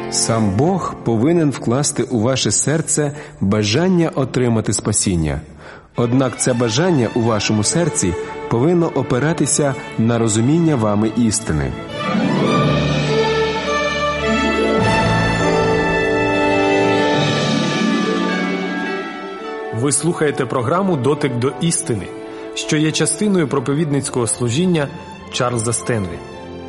Сам Бог повинен вкласти у ваше серце бажання отримати спасіння. Однак це бажання у вашому серці повинно опиратися на розуміння вами істини. Ви слухаєте програму «Дотик до істини», що є частиною проповідницького служіння Чарльза Стенлі.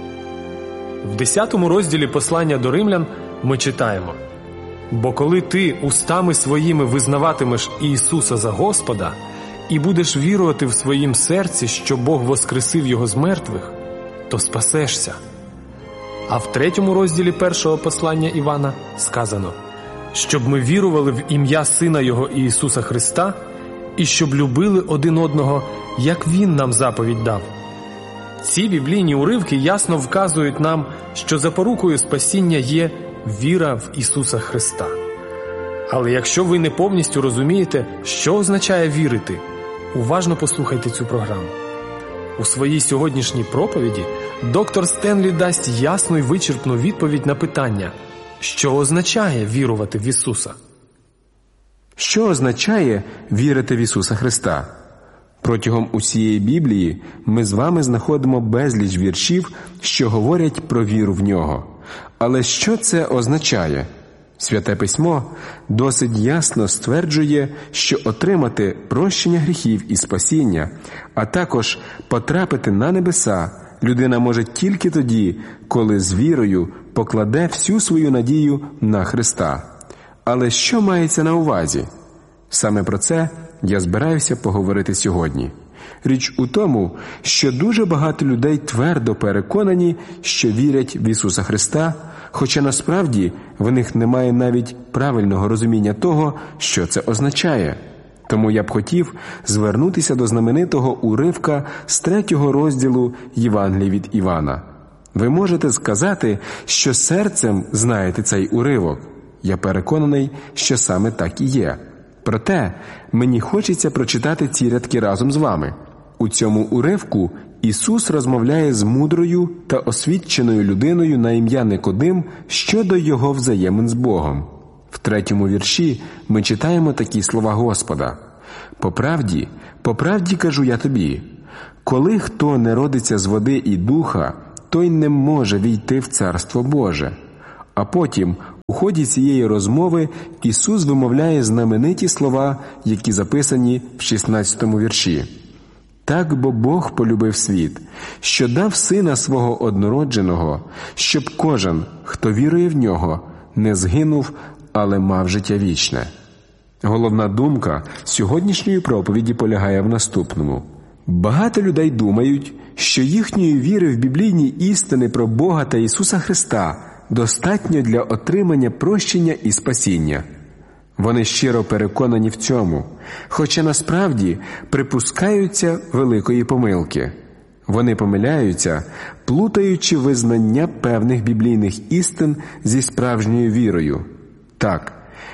В 10 розділі послання до римлян ми читаємо: «Бо коли ти устами своїми визнаватимеш Ісуса за Господа і будеш вірувати в своїм серці, що Бог воскресив Його з мертвих, то спасешся». А в 3 розділі 1 послання Івана сказано: «Щоб ми вірували в ім'я Сина Його Ісуса Христа і щоб любили один одного, як Він нам заповідь дав». Ці біблійні уривки ясно вказують нам, що запорукою спасіння є віра в Ісуса Христа. Але якщо ви не повністю розумієте, що означає вірити, уважно послухайте цю програму. У своїй сьогоднішній проповіді доктор Стенлі дасть ясну і вичерпну відповідь на питання: що означає вірувати в Ісуса? Що означає вірити в Ісуса Христа? Протягом усієї Біблії ми з вами знаходимо безліч віршів, що говорять про віру в Нього. Але що це означає? Святе Письмо досить ясно стверджує, що отримати прощення гріхів і спасіння, а також потрапити на небеса, людина може тільки тоді, коли з вірою покладе всю свою надію на Христа. Але що мається на увазі? Саме про це я збираюся поговорити сьогодні. Річ у тому, що дуже багато людей твердо переконані, що вірять в Ісуса Христа, хоча насправді в них немає навіть правильного розуміння того, що це означає. Тому я б хотів звернутися до знаменитого уривка з 3 розділу Євангелія від Івана. Ви можете сказати, що серцем знаєте цей уривок. Я переконаний, що саме так і є. Проте мені хочеться прочитати ці рядки разом з вами. У цьому уривку Ісус розмовляє з мудрою та освіченою людиною на ім'я Никодим щодо його взаємин з Богом. В 3 вірші ми читаємо такі слова Господа: по правді кажу я тобі, коли хто не родиться з води і духа, той не може війти в Царство Боже». А потім, у ході цієї розмови, Ісус вимовляє знамениті слова, які записані в 16 вірші. «Так бо Бог полюбив світ, що дав Сина Свого однородженого, щоб кожен, хто вірує в Нього, не згинув, але мав життя вічне». Головна думка сьогоднішньої проповіді полягає в наступному. Багато людей думають, що їхньої віри в біблійні істини про Бога та Ісуса Христа достатньо для отримання прощення і спасіння. Вони щиро переконані в цьому, хоча насправді припускаються великої помилки. Вони помиляються, плутаючи визнання певних біблійних істин зі справжньою вірою. Так,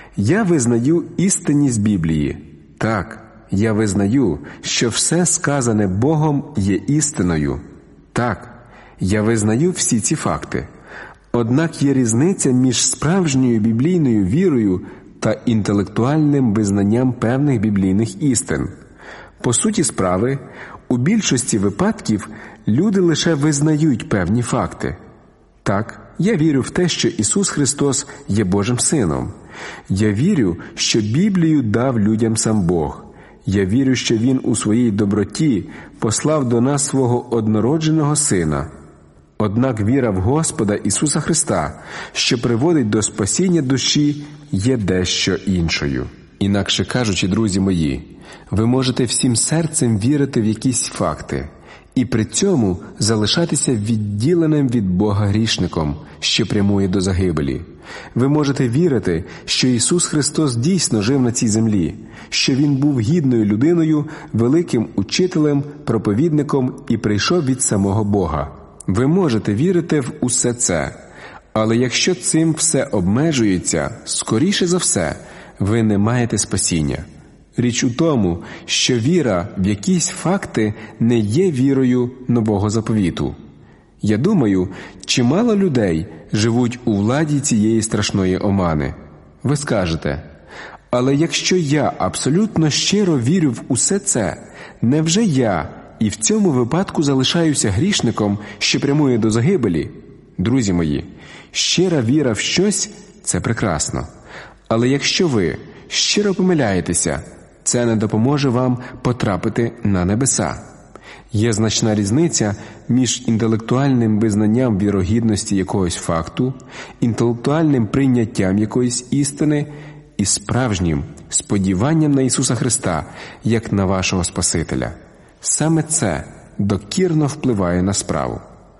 я визнаю істинність Біблії. Так, я визнаю, що все сказане Богом є істиною. Так, я визнаю всі ці факти. Однак є різниця між справжньою біблійною вірою та інтелектуальним визнанням певних біблійних істин. По суті справи, у більшості випадків люди лише визнають певні факти. Так, я вірю в те, що Ісус Христос є Божим Сином. Я вірю, що Біблію дав людям сам Бог. Я вірю, що Він у своїй доброті послав до нас свого однородженого Сина. Однак віра в Господа Ісуса Христа, що приводить до спасіння душі, є дещо іншою. Інакше кажучи, друзі мої, ви можете всім серцем вірити в якісь факти і при цьому залишатися відділеним від Бога грішником, що прямує до загибелі. Ви можете вірити, що Ісус Христос дійсно жив на цій землі, що Він був гідною людиною, великим учителем, проповідником і прийшов від самого Бога. Ви можете вірити в усе це, але якщо цим все обмежується, скоріше за все, ви не маєте спасіння. Річ у тому, що віра в якісь факти не є вірою Нового заповіту. Я думаю, чимало людей живуть у владі цієї страшної омани. Ви скажете: але якщо я абсолютно щиро вірю в усе це, невже я і в цьому випадку залишаюся грішником, що прямує до загибелі? Друзі мої, щира віра в щось – це прекрасно. Але якщо ви щиро помиляєтеся, це не допоможе вам потрапити на небеса. Є значна різниця між інтелектуальним визнанням вірогідності якогось факту, інтелектуальним прийняттям якоїсь істини і справжнім сподіванням на Ісуса Христа, як на вашого Спасителя. Саме це докірно впливає на справу.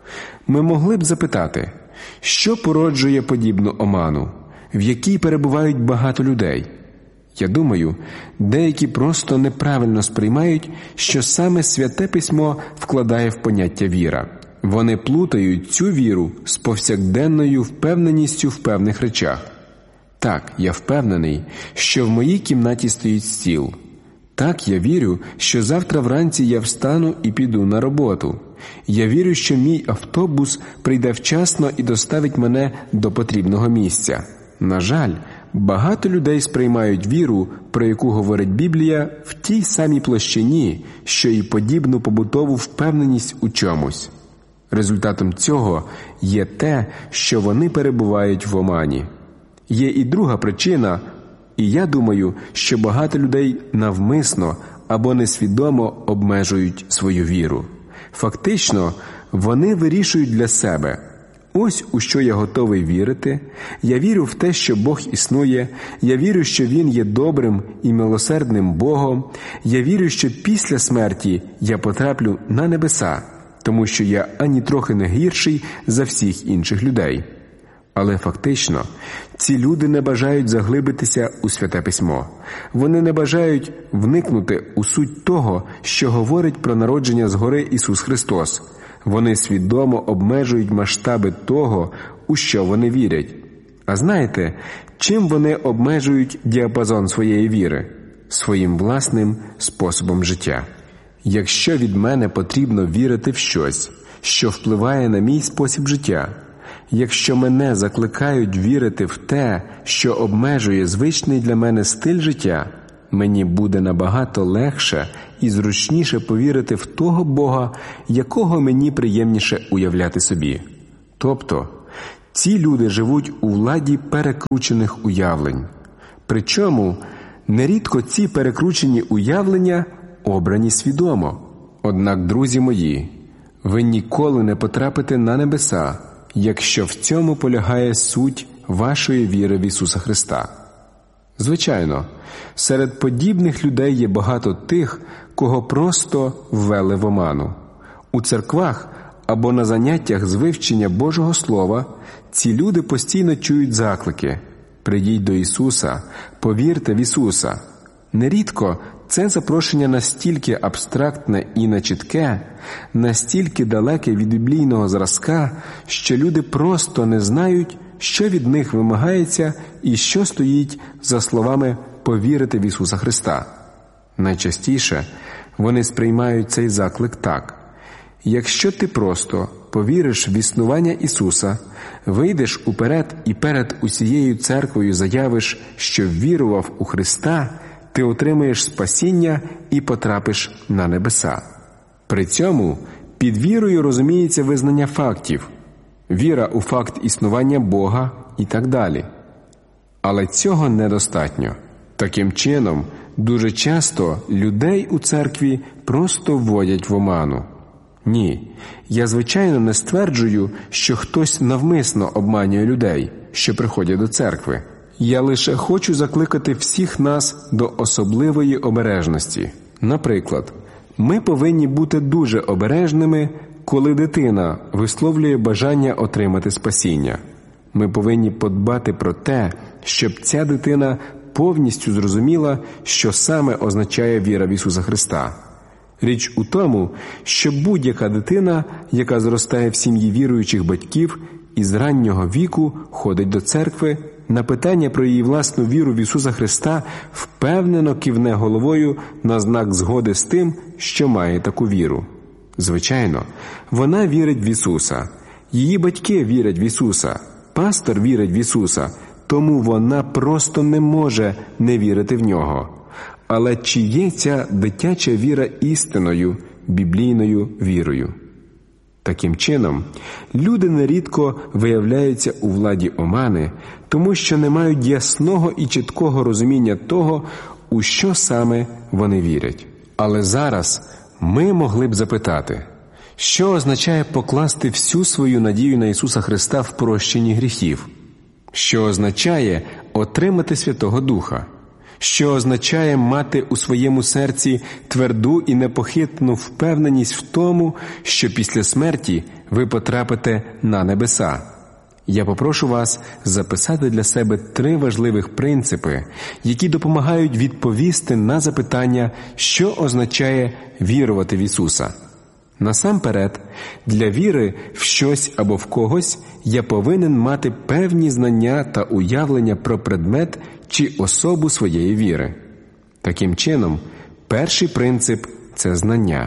Ми могли б запитати, що породжує подібну оману, в якій перебувають багато людей? Я думаю, деякі просто неправильно сприймають, що саме Святе Письмо вкладає в поняття віра. Вони плутають цю віру з повсякденною впевненістю в певних речах. Так, я впевнений, що в моїй кімнаті стоїть стіл. Так, я вірю, що завтра вранці я встану і піду на роботу. Я вірю, що мій автобус прийде вчасно і доставить мене до потрібного місця. На жаль, багато людей сприймають віру, про яку говорить Біблія, в тій самій площині, що і подібну побутову впевненість у чомусь. Результатом цього є те, що вони перебувають в омані. Є і друга причина, і я думаю, що багато людей навмисно або несвідомо обмежують свою віру. Фактично, вони вирішують для себе: ось у що я готовий вірити, я вірю в те, що Бог існує, я вірю, що Він є добрим і милосердним Богом, я вірю, що після смерті я потраплю на небеса, тому що я ані трохи не гірший за всіх інших людей. Але фактично, ці люди не бажають заглибитися у Святе Письмо. Вони не бажають вникнути у суть того, що говорить про народження згори Ісус Христос. Вони свідомо обмежують масштаби того, у що вони вірять. А знаєте, чим вони обмежують діапазон своєї віри? Своїм власним способом життя. Якщо від мене потрібно вірити в щось, що впливає на мій спосіб життя, якщо мене закликають вірити в те, що обмежує звичний для мене стиль життя, мені буде набагато легше і зручніше повірити в того Бога, якого мені приємніше уявляти собі. Тобто, ці люди живуть у владі перекручених уявлень. Причому, нерідко ці перекручені уявлення обрані свідомо. Однак, друзі мої, ви ніколи не потрапите на небеса, якщо в цьому полягає суть вашої віри в Ісуса Христа. Звичайно, серед подібних людей є багато тих, кого просто ввели в оману. У церквах або на заняттях з вивчення Божого Слова ці люди постійно чують заклики: «Прийдіть до Ісуса, повірте в Ісуса». Нерідко це запрошення настільки абстрактне і нечітке, настільки далеке від біблійного зразка, що люди просто не знають, що від них вимагається і що стоїть за словами «повірити в Ісуса Христа». Найчастіше вони сприймають цей заклик так: якщо ти просто повіриш в існування Ісуса, вийдеш уперед і перед усією церквою заявиш, що вірував у Христа, ти отримаєш спасіння і потрапиш на небеса. При цьому під вірою розуміється визнання фактів, віра у факт існування Бога і так далі. Але цього недостатньо. Таким чином, дуже часто людей у церкві просто вводять в оману. Ні, я звичайно не стверджую, що хтось навмисно обманює людей, що приходять до церкви. Я лише хочу закликати всіх нас до особливої обережності. Наприклад, ми повинні бути дуже обережними, коли дитина висловлює бажання отримати спасіння. Ми повинні подбати про те, щоб ця дитина повністю зрозуміла, що саме означає віра в Ісуса Христа. Річ у тому, що будь-яка дитина, яка зростає в сім'ї віруючих батьків і з раннього віку ходить до церкви, на питання про її власну віру в Ісуса Христа впевнено кивне головою на знак згоди з тим, що має таку віру. Звичайно, вона вірить в Ісуса, її батьки вірять в Ісуса, пастор вірить в Ісуса, тому вона просто не може не вірити в Нього. Але чи є ця дитяча віра істинною, біблійною вірою? Таким чином, люди нерідко виявляються у владі омани, тому що не мають ясного і чіткого розуміння того, у що саме вони вірять. Але зараз ми могли б запитати, що означає покласти всю свою надію на Ісуса Христа в прощенні гріхів? Що означає отримати Святого Духа? Що означає мати у своєму серці тверду і непохитну впевненість в тому, що після смерті ви потрапите на небеса? Я попрошу вас записати для себе 3 важливих принципи, які допомагають відповісти на запитання, що означає вірувати в Ісуса. Насамперед, для віри в щось або в когось я повинен мати певні знання та уявлення про предмет чи особу своєї віри. Таким чином, перший принцип – це знання.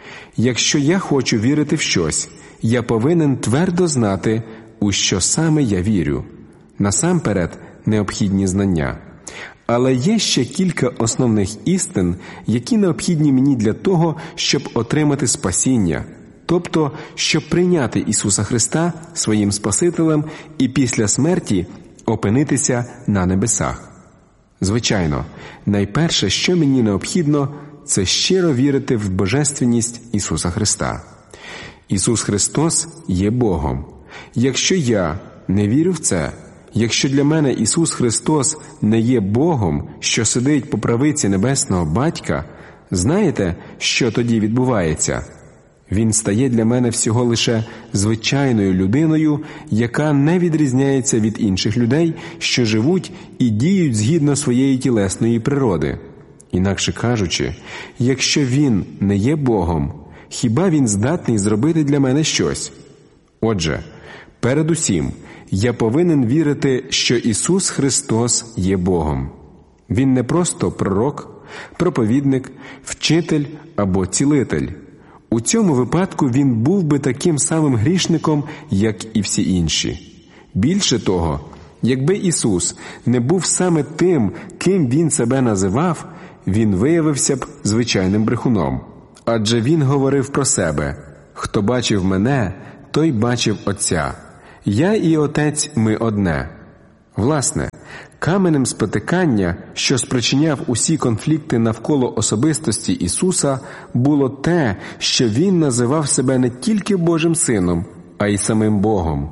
Якщо я хочу вірити в щось, я повинен твердо знати, у що саме я вірю. Насамперед, необхідні знання. Але є ще кілька основних істин, які необхідні мені для того, щоб отримати спасіння, тобто, щоб прийняти Ісуса Христа своїм Спасителем і після смерті опинитися на небесах. Звичайно, найперше, що мені необхідно, це щиро вірити в божественність Ісуса Христа. Ісус Христос є Богом. Якщо я не вірю в це, якщо для мене Ісус Христос не є Богом, що сидить по правиці Небесного Батька, знаєте, що тоді відбувається? Він стає для мене всього лише звичайною людиною, яка не відрізняється від інших людей, що живуть і діють згідно своєї тілесної природи. Інакше кажучи, якщо Він не є Богом, хіба Він здатний зробити для мене щось? Отже, передусім, я повинен вірити, що Ісус Христос є Богом. Він не просто пророк, проповідник, вчитель або цілитель. У цьому випадку Він був би таким самим грішником, як і всі інші. Більше того, якби Ісус не був саме тим, ким Він себе називав, Він виявився б звичайним брехуном. Адже Він говорив про себе: «Хто бачив мене, той бачив Отця. Я і Отець, ми одне». Власне, каменем спотикання, що спричиняв усі конфлікти навколо особистості Ісуса, було те, що Він називав себе не тільки Божим Сином, а й самим Богом.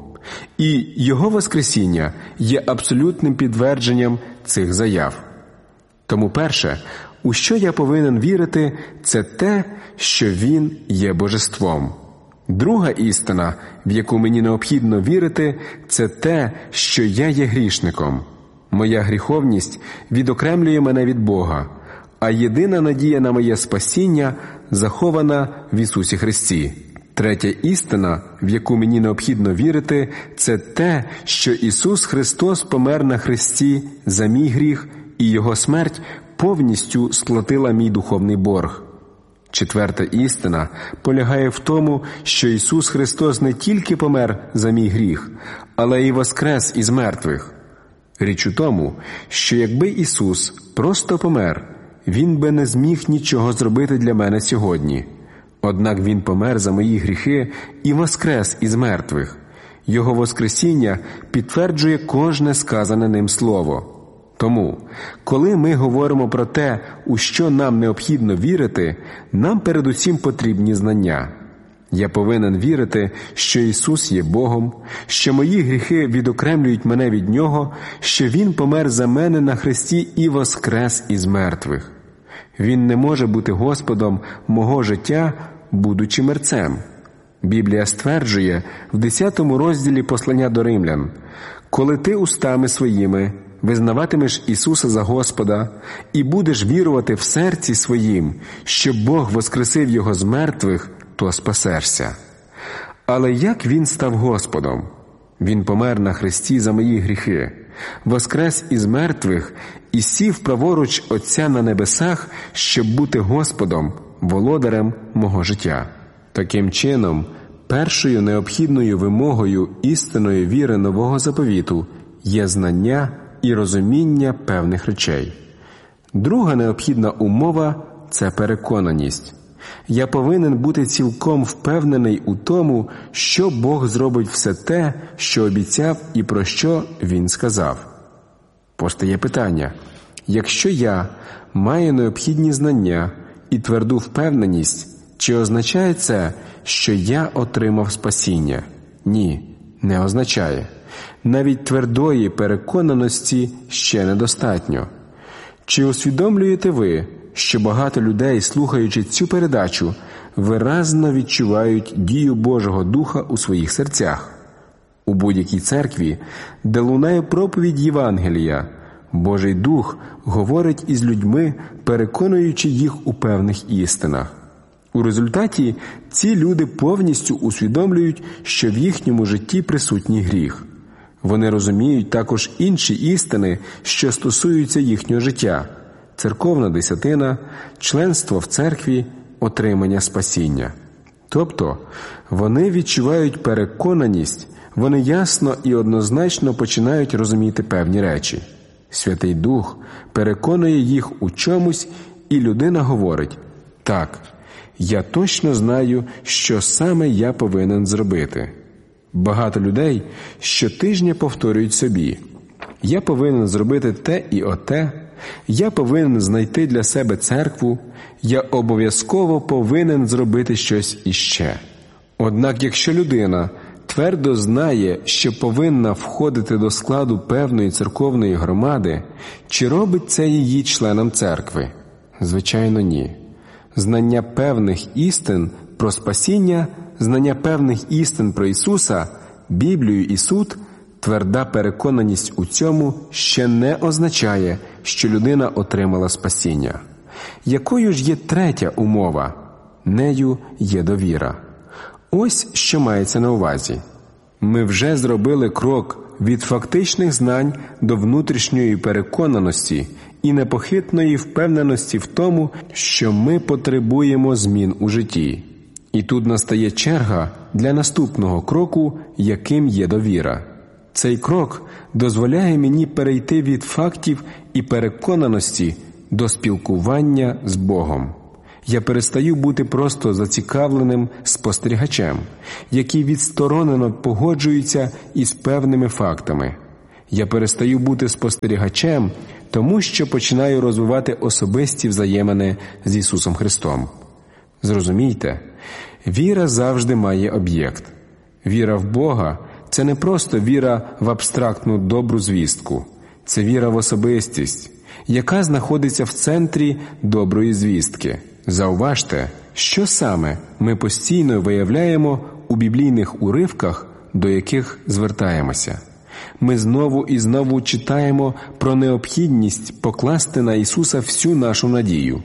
І Його Воскресіння є абсолютним підтвердженням цих заяв. Тому перше, у що я повинен вірити, це те, що Він є Божеством. Друга істина, в яку мені необхідно вірити, це те, що я є грішником. Моя гріховність відокремлює мене від Бога, а єдина надія на моє спасіння захована в Ісусі Христі. Третя істина, в яку мені необхідно вірити, це те, що Ісус Христос помер на хресті за мій гріх, і Його смерть повністю сплатила мій духовний борг. Четверта істина полягає в тому, що Ісус Христос не тільки помер за мій гріх, але й воскрес із мертвих. Річ у тому, що якби Ісус просто помер, Він би не зміг нічого зробити для мене сьогодні. Однак Він помер за мої гріхи і воскрес із мертвих. Його воскресіння підтверджує кожне сказане ним слово. Тому, коли ми говоримо про те, у що нам необхідно вірити, нам передусім потрібні знання. Я повинен вірити, що Ісус є Богом, що мої гріхи відокремлюють мене від Нього, що Він помер за мене на хресті і воскрес із мертвих. Він не може бути Господом мого життя, будучи мерцем. Біблія стверджує в 10 розділі послання до Римлян: «Коли ти устами своїми визнаватимеш Ісуса за Господа і будеш вірувати в серці своїм, що Бог воскресив Його з мертвих, то спасешся». Але як Він став Господом? Він помер на хресті за мої гріхи, воскрес із мертвих і сів праворуч Отця на небесах, щоб бути Господом, володарем мого життя. Таким чином, першою необхідною вимогою істинної віри Нового Заповіту є знання і розуміння певних речей. Друга необхідна умова – це переконаність. Я повинен бути цілком впевнений у тому, що Бог зробить все те, що обіцяв і про що Він сказав. Постає питання: якщо я маю необхідні знання і тверду впевненість, чи означає це, що я отримав спасіння? Ні, не означає. Навіть твердої переконаності ще недостатньо. Чи усвідомлюєте ви, що багато людей, слухаючи цю передачу, виразно відчувають дію Божого Духа у своїх серцях? У будь-якій церкві, де лунає проповідь Євангелія, Божий Дух говорить із людьми, переконуючи їх у певних істинах. У результаті ці люди повністю усвідомлюють, що в їхньому житті присутній гріх. Вони розуміють також інші істини, що стосуються їхнього життя – церковна десятина, членство в церкві, отримання спасіння. Тобто, вони відчувають переконаність, вони ясно і однозначно починають розуміти певні речі. Святий Дух переконує їх у чомусь, і людина говорить: «Так, я точно знаю, що саме я повинен зробити». Багато людей щотижня повторюють собі: «Я повинен зробити те і оте», «Я повинен знайти для себе церкву», «Я обов'язково повинен зробити щось іще». Однак, якщо людина твердо знає, що повинна входити до складу певної церковної громади, чи робить це її членом церкви? Звичайно, ні. Знання певних істин про спасіння, знання певних істин про Ісуса, Біблію і суд, тверда переконаність у цьому ще не означає, що людина отримала спасіння. Якою ж є третя умова? Нею є довіра. Ось що мається на увазі. Ми вже зробили крок від фактичних знань до внутрішньої переконаності і непохитної впевненості в тому, що ми потребуємо змін у житті. І тут настає черга для наступного кроку, яким є довіра. Цей крок дозволяє мені перейти від фактів і переконаності до спілкування з Богом. Я перестаю бути просто зацікавленим спостерігачем, який відсторонено погоджується із певними фактами. Я перестаю бути спостерігачем, тому що починаю розвивати особисті взаємини з Ісусом Христом. Зрозумійте, віра завжди має об'єкт. Віра в Бога – це не просто віра в абстрактну добру звістку. Це віра в особистість, яка знаходиться в центрі доброї звістки. Зауважте, що саме ми постійно виявляємо у біблійних уривках, до яких звертаємося. Ми знову і знову читаємо про необхідність покласти на Ісуса всю нашу надію.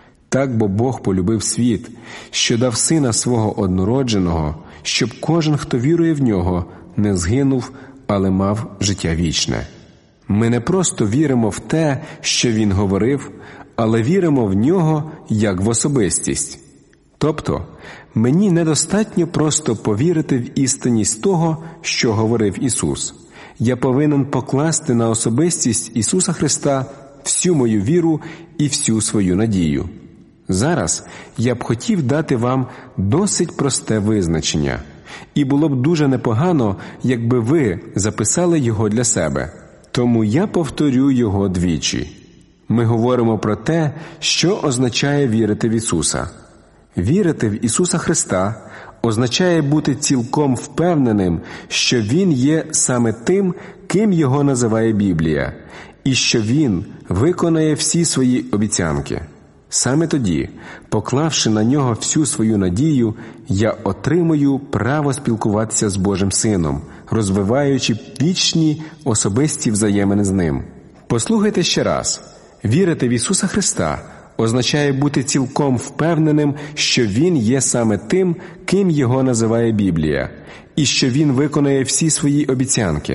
Так бо Бог полюбив світ, що дав Сина Свого однородженого, щоб кожен, хто вірує в Нього, не згинув, але мав життя вічне. Ми не просто віримо в те, що Він говорив, але віримо в Нього як в особистість. Тобто, мені недостатньо просто повірити в істинність того, що говорив Ісус. Я повинен покласти на особистість Ісуса Христа всю мою віру і всю свою надію. Зараз я б хотів дати вам досить просте визначення, і було б дуже непогано, якби ви записали його для себе. Тому я повторю його двічі. Ми говоримо про те, що означає вірити в Ісуса. Вірити в Ісуса Христа означає бути цілком впевненим, що Він є саме тим, ким Його називає Біблія, і що Він виконає всі свої обіцянки. Саме тоді, поклавши на Нього всю свою надію, я отримую право спілкуватися з Божим Сином, розвиваючи вічні особисті взаємини з Ним. Послухайте ще раз. Вірити в Ісуса Христа означає бути цілком впевненим, що Він є саме тим, ким Його називає Біблія, і що Він виконає всі свої обіцянки.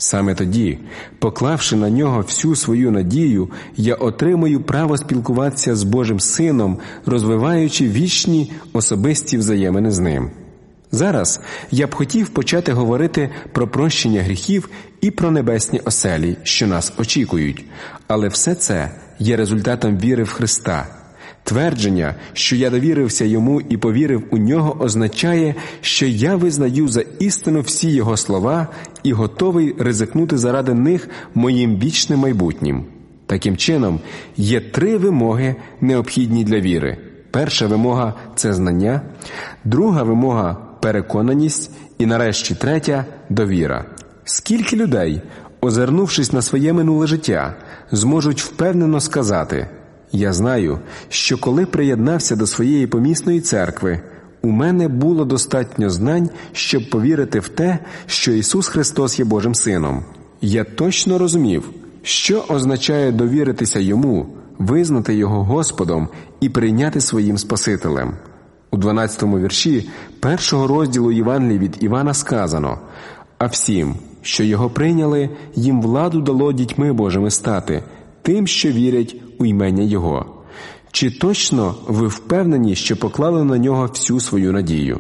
Саме тоді, поклавши на нього всю свою надію, я отримую право спілкуватися з Божим Сином, розвиваючи вічні особисті взаємини з Ним. Зараз я б хотів почати говорити про прощення гріхів і про небесні оселі, що нас очікують. Але все це є результатом віри в Христа. Твердження, що я довірився Йому і повірив у Нього, означає, що я визнаю за істину всі Його слова і готовий ризикнути заради них моїм вічним майбутнім. Таким чином, є 3 вимоги, необхідні для віри. Перша вимога – це знання, друга вимога – переконаність і, нарешті, третя – довіра. Скільки людей, озирнувшись на своє минуле життя, зможуть впевнено сказати: «Я знаю, що коли приєднався до своєї помісної церкви, у мене було достатньо знань, щоб повірити в те, що Ісус Христос є Божим Сином. Я точно розумів, що означає довіритися Йому, визнати Його Господом і прийняти своїм Спасителем». У 12-му вірші 1-го розділу Євангелії від Івана сказано: «А всім, що Його прийняли, їм владу дало дітьми Божими стати, тим, що вірять у імення Його». Чи точно ви впевнені, що поклали на Нього всю свою надію?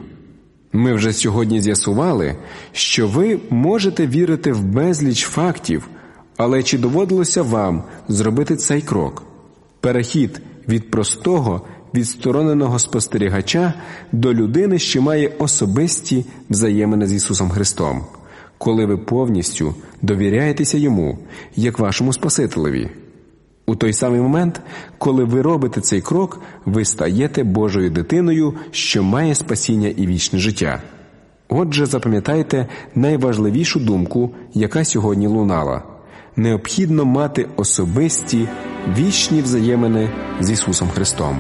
Ми вже сьогодні з'ясували, що ви можете вірити в безліч фактів, але чи доводилося вам зробити цей крок? Перехід від простого, відстороненого спостерігача до людини, що має особисті взаємини з Ісусом Христом, коли ви повністю довіряєтеся Йому, як вашому Спасителеві. У той самий момент, коли ви робите цей крок, ви стаєте Божою дитиною, що має спасіння і вічне життя. Отже, запам'ятайте найважливішу думку, яка сьогодні лунала. Необхідно мати особисті, вічні взаємини з Ісусом Христом.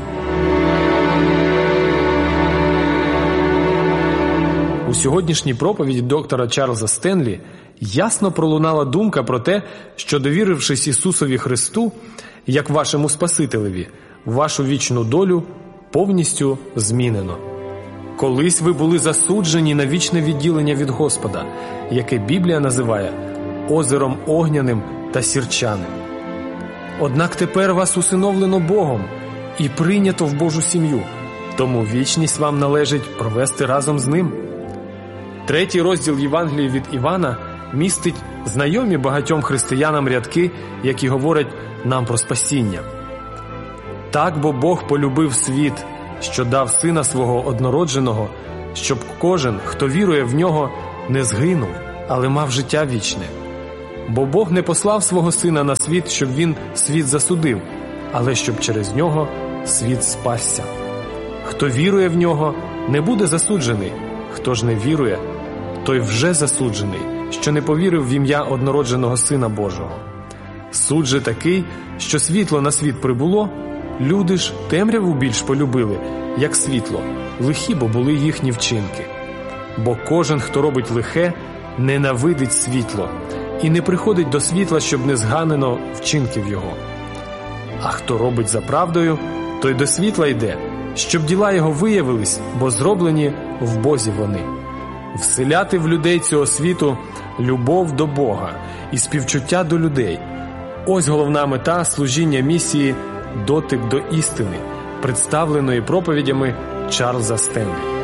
У сьогоднішній проповіді доктора Чарльза Стенлі ясно пролунала думка про те, що, довірившись Ісусові Христу, як вашому Спасителеві, вашу вічну долю повністю змінено. Колись ви були засуджені на вічне відділення від Господа, яке Біблія називає озером огняним та сірчаним. Однак тепер вас усиновлено Богом і прийнято в Божу сім'ю, тому вічність вам належить провести разом з Ним. 3-й розділ Євангелії від Івана містить знайомі багатьом християнам рядки, які говорять нам про спасіння. «Так бо Бог полюбив світ, що дав Сина Свого однородженого, щоб кожен, хто вірує в Нього, не згинув, але мав життя вічне. Бо Бог не послав Свого Сина на світ, щоб Він світ засудив, але щоб через Нього світ спасся. Хто вірує в Нього, не буде засуджений, хто ж не вірує, той вже засуджений, що не повірив в ім'я однородженого Сина Божого. Суд же такий, що світло на світ прибуло, люди ж темряву більш полюбили, як світло, лихі бо були їхні вчинки. Бо кожен, хто робить лихе, ненавидить світло і не приходить до світла, щоб не зганено вчинків його. А хто робить за правдою, той до світла йде, щоб діла його виявились, бо зроблені в Бозі вони. Вселяти в людей цього світу любов до Бога і співчуття до людей. Ось головна мета служіння місії «Дотик до істини», представленої проповідями Чарльза Стенлі.